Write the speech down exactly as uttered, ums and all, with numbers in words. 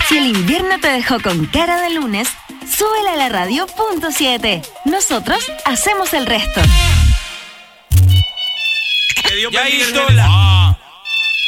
Si el invierno te dejó con cara de lunes, súbela a la radio punto siete. Nosotros hacemos el resto. Ya hizo la